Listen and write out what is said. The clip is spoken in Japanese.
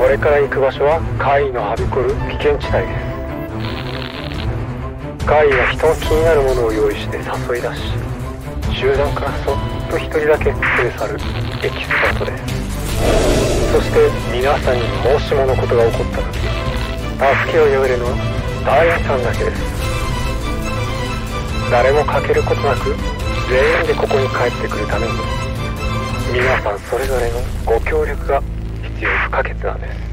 これから行く場所は怪異のはびこる危険地帯です。怪異は人の気になるものを用意して誘い出し、集団からそっと一人だけ連れ去るエキスパートです。そして皆さんにもしものことが起こった時、助けを呼べるのは大員さんだけです。誰も欠けることなく全員でここに帰ってくるために、皆さんそれぞれのご協力が必要不可欠なんです。